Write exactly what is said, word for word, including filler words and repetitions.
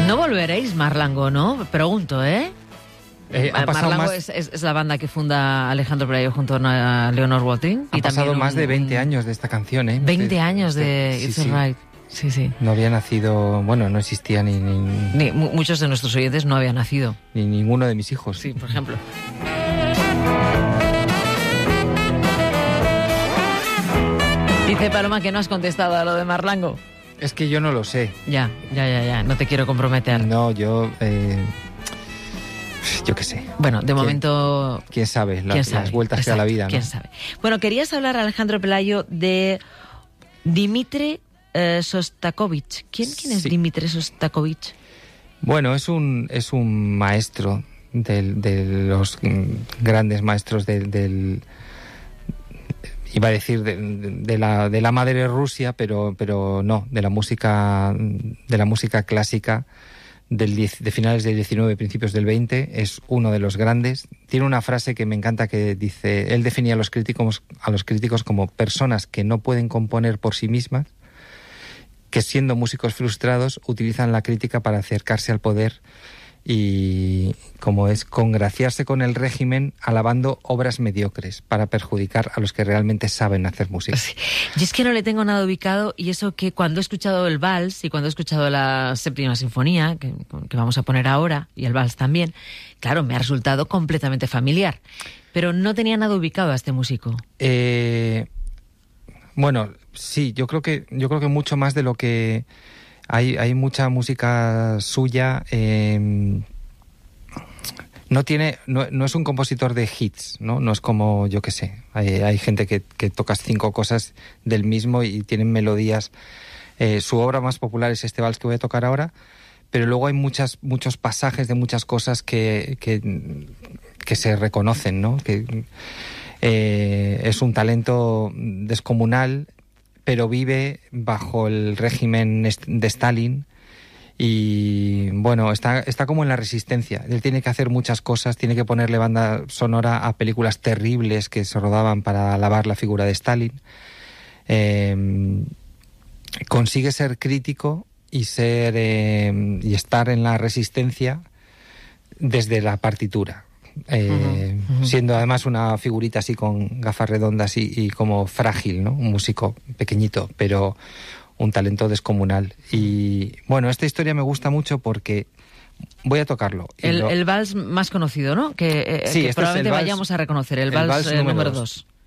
No volveréis, Marlango, ¿no? Pregunto, ¿eh? Eh, ha pasado Marlango más, es, es, es la banda que funda Alejandro Pelayo junto a Leonor Walting. ha y pasado también más un, de veinte años de esta canción, ¿eh? veinte años de sí, It's sí. Alright. Sí, sí. No había nacido, bueno, no existía ni, ni, Ni, mu- muchos de nuestros oyentes no habían nacido. ni ninguno de mis hijos. Sí, por ejemplo. Dice Paloma que no has contestado a lo de Marlango. Es que yo no lo sé. Ya, ya, ya, ya. No te quiero comprometer. No, yo... Eh, yo qué sé. Bueno, de ¿Quién- momento... ¿Quién sabe? La- ¿Quién sabe? Las vueltas que da la Exacto, vida, ¿no? ¿quién sabe? Bueno, querías hablar, Alejandro Pelayo, de Dimitri eh, Sostakovich. ¿Quién, ¿Quién es Sí. Dimitri Sostakovich? Bueno, es un, es un maestro del- de los mm, grandes maestros del... del iba a decir de, de la, de la madre Rusia, pero, pero no, de la música, de la música clásica del diez, de finales del diecinueve, principios del veinte. Es uno de los grandes. Tiene una frase que me encanta que dice, él definía a los críticos, a los críticos como personas que no pueden componer por sí mismas, que siendo músicos frustrados utilizan la crítica para acercarse al poder y, como es, congraciarse con el régimen alabando obras mediocres para perjudicar a los que realmente saben hacer música. Sí. Yo es que no le tengo nada ubicado, y eso que cuando he escuchado el vals y cuando he escuchado la séptima sinfonía, que, que vamos a poner ahora, y el vals también, claro, me ha resultado completamente familiar. Pero no tenía nada ubicado a este músico. Eh, bueno, sí, yo creo que yo creo que mucho más de lo que hay hay mucha música suya. Eh, no tiene no, no es un compositor de hits, no no es como, yo qué sé, hay, hay gente que, que tocas cinco cosas del mismo y tienen melodías. Eh, su obra más popular es este vals que voy a tocar ahora, pero luego hay muchas muchos pasajes de muchas cosas que que, que se reconocen, ¿no? Que eh, es un talento descomunal, pero vive bajo el régimen de Stalin y, bueno, está, está como en la resistencia. Él tiene que hacer muchas cosas, tiene que ponerle banda sonora a películas terribles que se rodaban para alabar la figura de Stalin. Eh, consigue ser crítico y, ser, eh, y estar en la resistencia desde la partitura. Eh, Uh-huh, uh-huh. Siendo además una figurita así con gafas redondas y, y como frágil, ¿no? Un músico pequeñito, pero un talento descomunal. Y bueno, esta historia me gusta mucho porque voy a tocarlo. y El, lo- el vals más conocido, ¿no? Que, eh, Sí, que este es probablemente el vals- vayamos a reconocer, el el vals, vals eh, número número dos. dos.